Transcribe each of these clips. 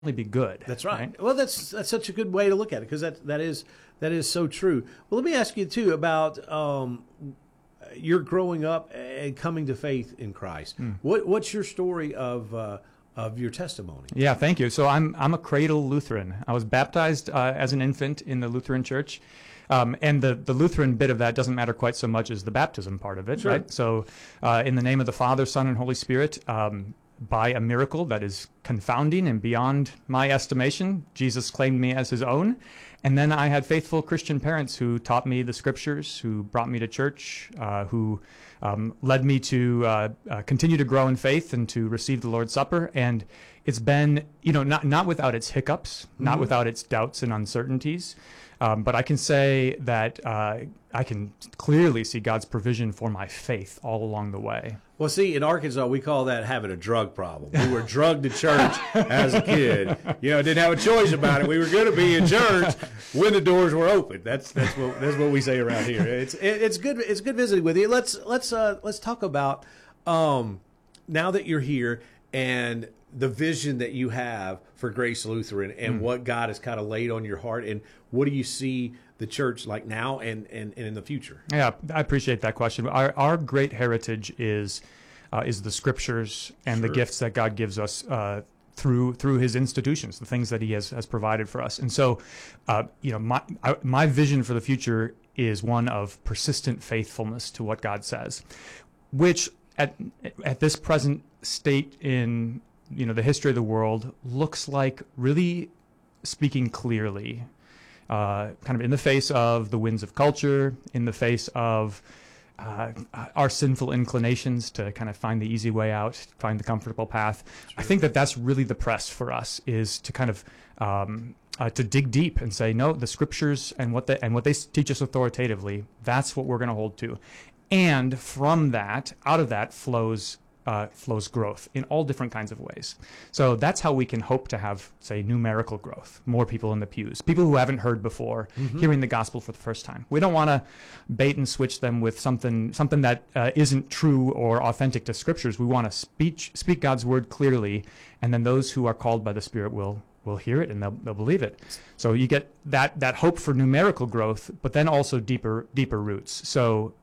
only be good. That's right. Well, that's such a good way to look at it, because that is so true. Well, let me ask you too about your growing up and coming to faith in Christ. What's your story of your testimony? Yeah, thank you. So I'm a cradle Lutheran. I was baptized as an infant in the Lutheran Church. And the Lutheran bit of that doesn't matter quite so much as the baptism part of it, Sure. right? So in the name of the Father, Son, and Holy Spirit, by a miracle that is confounding and beyond my estimation, Jesus claimed me as his own. And then I had faithful Christian parents who taught me the scriptures, who brought me to church, who led me to continue to grow in faith and to receive the Lord's Supper. And it's been, not without its hiccups, not without its doubts and uncertainties. But I can say that I can clearly see God's provision for my faith all along the way. Well, see, in Arkansas, we call that having a drug problem. We were drugged to church as a kid. Didn't have a choice about it. We were going to be in church when the doors were open. That's what we say around here. It's good. It's good visiting with you. Let's talk about now that you're here and the vision that you have for Grace Lutheran and what God has kind of laid on your heart, and what do you see the church like now and in the future? Yeah, I appreciate that question. Our great heritage is the scriptures and the gifts that God gives us through his institutions, the things that he has provided for us. And so, my vision for the future is one of persistent faithfulness to what God says, which at this present state in the history of the world looks like really speaking clearly, kind of in the face of the winds of culture, in the face of our sinful inclinations to kind of find the easy way out, find the comfortable path. Sure. I think that's really the press for us, is to kind of to dig deep and say, no, the scriptures and what they teach us authoritatively, that's what we're going to hold to. And from that, out of that flows growth in all different kinds of ways. So that's how we can hope to have, say, numerical growth, more people in the pews, people who haven't heard before, hearing the gospel for the first time. We don't want to bait and switch them with something that isn't true or authentic to scriptures. We want to speak God's word clearly, and then those who are called by the Spirit will hear it and they'll believe it. So you get that hope for numerical growth, but then also deeper roots. So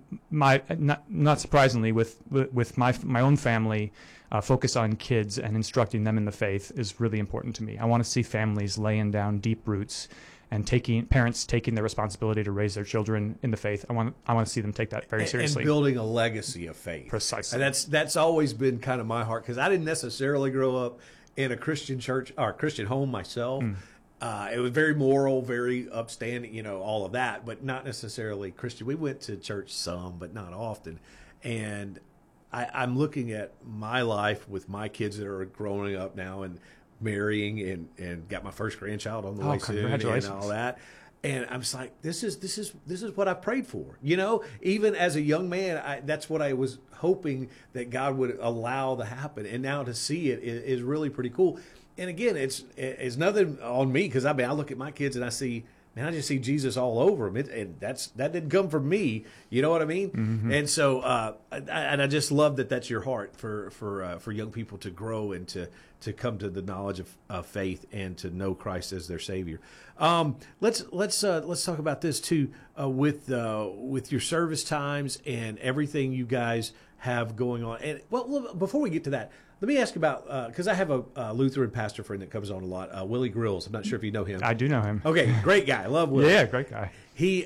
not surprisingly, with my own family, focus on kids and instructing them in the faith is really important to me. I want to see families laying down deep roots and parents taking their responsibility to raise their children in the faith. I want to see them take that very seriously. And building a legacy of faith. Precisely. And that's always been kind of my heart, because I didn't necessarily grow up in a Christian church or a Christian home myself. It was very moral, very upstanding, all of that, but not necessarily Christian. We went to church some, but not often. And I'm looking at my life with my kids that are growing up now and marrying and got my first grandchild on the way soon and all that. And I'm just like, this is what I prayed for. Even as a young man, that's what I was hoping that God would allow to happen. And now to see it is really pretty cool. And again, it's nothing on me, because I look at my kids and I see, man, I just see Jesus all over them. And that didn't come from me. You know what I mean? Mm-hmm. And so, I just love that that's your heart for young people to grow and to come to the knowledge of faith and to know Christ as their Savior. Let's talk about this too, with your service times and everything you guys have going on. And well, before we get to that, let me ask about, because I have a Lutheran pastor friend that comes on a lot, Willie Grills. I'm not sure if you know him. I do know him. Okay, great guy. Love Willie. Yeah, great guy. He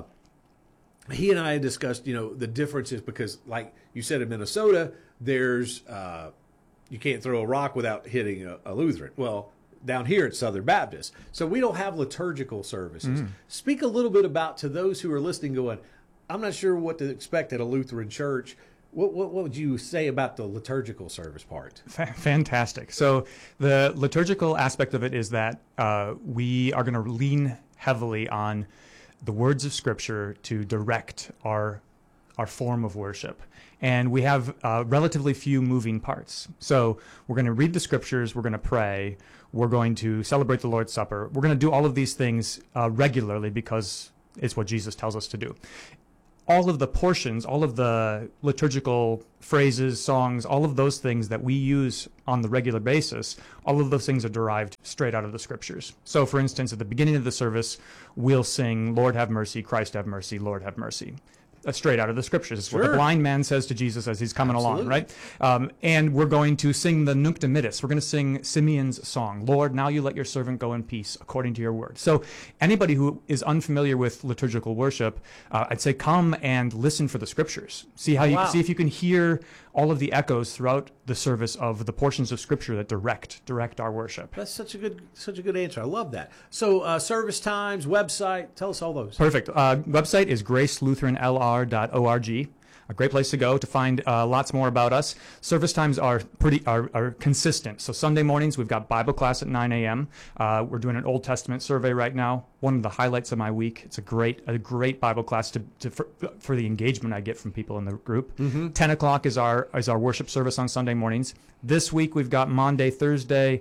and I discussed, the differences, because like you said, in Minnesota, there's you can't throw a rock without hitting a Lutheran. Well, down here it's Southern Baptist. So we don't have liturgical services. Speak a little bit about, to those who are listening going, I'm not sure what to expect at a Lutheran church. What would you say about the liturgical service part? Fantastic. So the liturgical aspect of it is that we are going to lean heavily on the words of Scripture to direct our form of worship. And we have relatively few moving parts. So we're going to read the Scriptures, we're going to pray, we're going to celebrate the Lord's Supper. We're going to do all of these things regularly, because it's what Jesus tells us to do. all of the portions, all of the liturgical phrases, songs, all of those things that we use on the regular basis, all of those things are derived straight out of the scriptures. So, for instance, at the beginning of the service, we'll sing, Lord have mercy, Christ have mercy, Lord have mercy. Straight out of the scriptures. It's what the blind man says to Jesus as he's coming along, right? And we're going to sing the Nunc Dimittis. We're going to sing Simeon's song, Lord, now you let your servant go in peace according to your word. So anybody who is unfamiliar with liturgical worship, I'd say come and listen for the scriptures. See how you see if you can hear all of the echoes throughout the service of the portions of scripture that direct our worship. That's such a good answer. I love that. So service times, website, tell us all those. Perfect. Website is gracelutheranlr.org. A great place to go to find lots more about us. Service times are consistent. So Sunday mornings, we've got Bible class at 9 a.m. We're doing an Old Testament survey right now. One of the highlights of my week. It's a great Bible class for the engagement I get from people in the group. 10 o'clock is our worship service on Sunday mornings. This week we've got Maundy, Thursday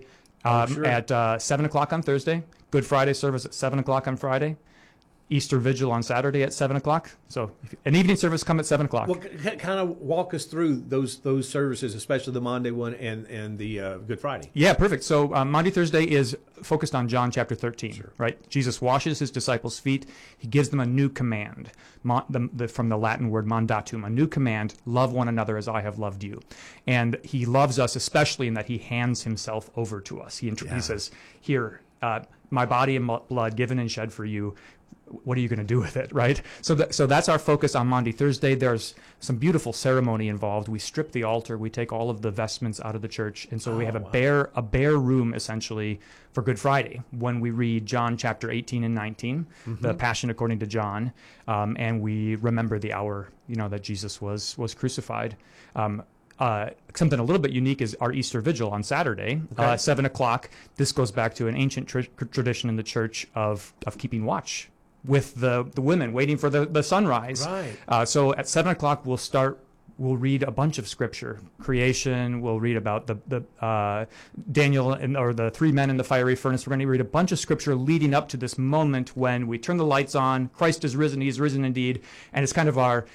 at 7 o'clock on Thursday. Good Friday service at 7 o'clock on Friday. Easter Vigil on Saturday at 7 o'clock. So an evening service come at 7 o'clock. Well, kind of walk us through those services, especially the Maundy one and the Good Friday. Yeah, perfect. So Maundy Thursday is focused on John chapter 13, right? Jesus washes his disciples' feet. He gives them a new command, from the Latin word mandatum, a new command, love one another as I have loved you. And he loves us especially in that he hands himself over to us. He says, here, my body and blood given and shed for you. What are you going to do with it, right? So that's our focus on Maundy Thursday. There's some beautiful ceremony involved. We strip the altar. We take all of the vestments out of the church. And so we have a bare room, essentially, for Good Friday when we read John chapter 18 and 19, the Passion according to John, and we remember the hour, that Jesus was crucified. Something a little bit unique is our Easter Vigil on Saturday, 7 o'clock. This goes back to an ancient tradition in the church of keeping watch with the women waiting for the sunrise. Right. So at 7 o'clock we'll read a bunch of scripture, creation. We'll read about the Daniel or the three men in the fiery furnace. We're going to read a bunch of scripture leading up to this moment when we turn the lights on. Christ is risen. He's risen indeed. And it's kind of our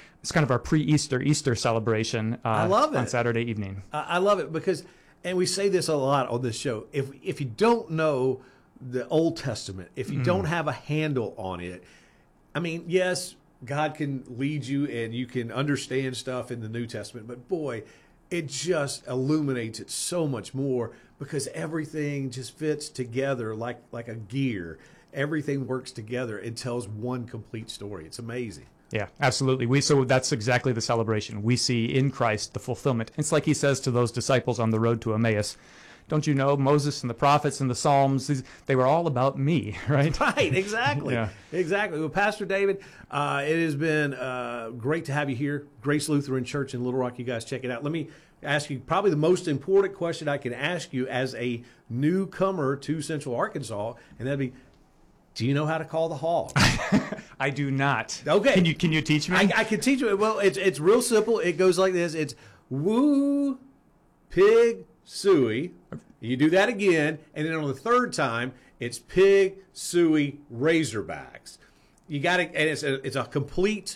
Easter celebration. I love it. On Saturday evening. I love it because, and we say this a lot on this show. If you don't know the Old Testament, if you don't have a handle on it, I mean, yes, God can lead you and you can understand stuff in the New Testament, but boy, it just illuminates it so much more because everything just fits together like a gear. Everything works together and tells one complete story. It's amazing. Yeah, absolutely. So that's exactly the celebration. We see in Christ the fulfillment. It's like he says to those disciples on the road to Emmaus, don't you know Moses and the prophets and the Psalms, they were all about me, right? Right, exactly. Yeah. Exactly. Well, Pastor David, it has been great to have you here. Grace Lutheran Church in Little Rock. You guys check it out. Let me ask you probably the most important question I can ask you as a newcomer to Central Arkansas, and that'd be, do you know how to call the hall? I do not. Okay. Can you teach me? I can teach you. Well, it's real simple. It goes like this. It's woo, pig, suey. You do that again, and then on the third time, it's pig, suey, Razorbacks. You got it, and it's a complete,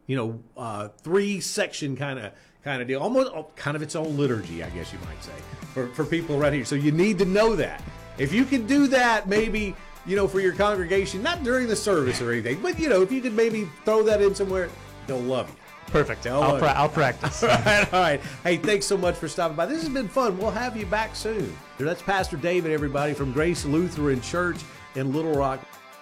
3-section kind of deal, almost kind of its own liturgy, I guess you might say, for people around here. So you need to know that. If you can do that, maybe for your congregation, not during the service or anything, but if you could maybe throw that in somewhere, they'll love you. Perfect. I'll practice. All right. Hey, thanks so much for stopping by. This has been fun. We'll have you back soon. That's Pastor David, everybody, from Grace Lutheran Church in Little Rock.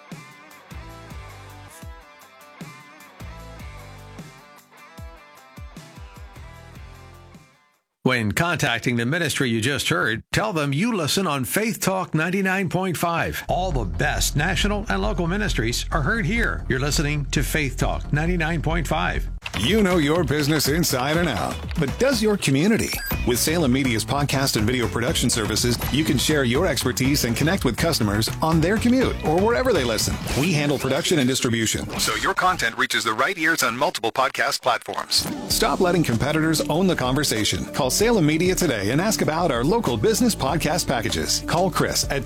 When contacting the ministry you just heard, tell them you listen on Faith Talk 99.5. All the best national and local ministries are heard here. You're listening to Faith Talk 99.5. You know your business inside and out, but does your community? With Salem Media's podcast and video production services, you can share your expertise and connect with customers on their commute or wherever they listen. We handle production and distribution, so your content reaches the right ears on multiple podcast platforms. Stop letting competitors own the conversation. Call Salem Media today and ask about our local business podcast packages. Call Chris at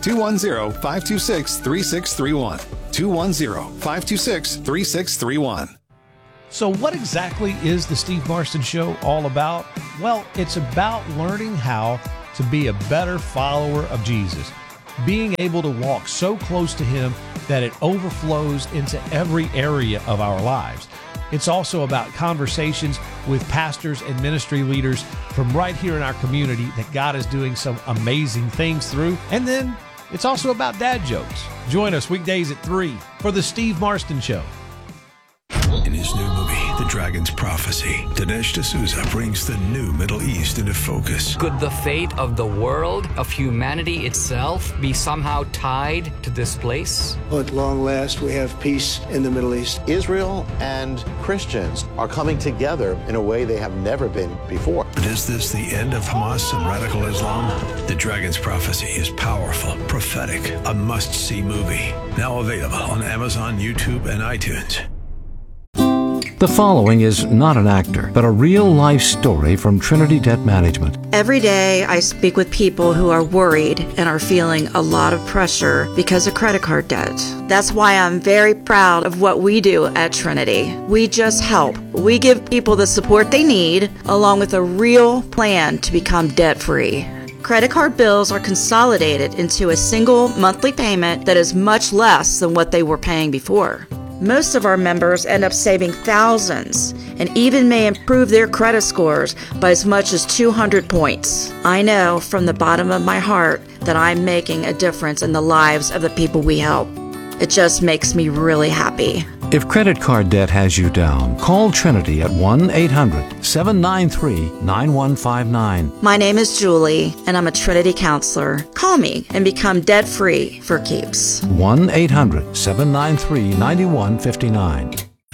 210-526-3631. 210-526-3631. So what exactly is the Steve Marston Show all about? Well, it's about learning how to be a better follower of Jesus, being able to walk so close to Him that it overflows into every area of our lives. It's also about conversations with pastors and ministry leaders from right here in our community that God is doing some amazing things through. And then it's also about dad jokes. Join us weekdays at 3 for the Steve Marston Show. In his new movie, The Dragon's Prophecy, Dinesh D'Souza brings the new Middle East into focus. Could the fate of the world, of humanity itself, be somehow tied to this place? At long last, we have peace in the Middle East. Israel and Christians are coming together in a way they have never been before. But is this the end of Hamas and radical Islam? The Dragon's Prophecy is powerful, prophetic, a must-see movie. Now available on Amazon, YouTube, and iTunes. The following is not an actor, but a real-life story from Trinity Debt Management. Every day I speak with people who are worried and are feeling a lot of pressure because of credit card debt. That's why I'm very proud of what we do at Trinity. We just help. We give people the support they need, along with a real plan to become debt-free. Credit card bills are consolidated into a single monthly payment that is much less than what they were paying before. Most of our members end up saving thousands and even may improve their credit scores by as much as 200 points. I know from the bottom of my heart that I'm making a difference in the lives of the people we help. It just makes me really happy. If credit card debt has you down, call Trinity at 1-800-793-9159. My name is Julie, and I'm a Trinity counselor. Call me and become debt-free for keeps. 1-800-793-9159.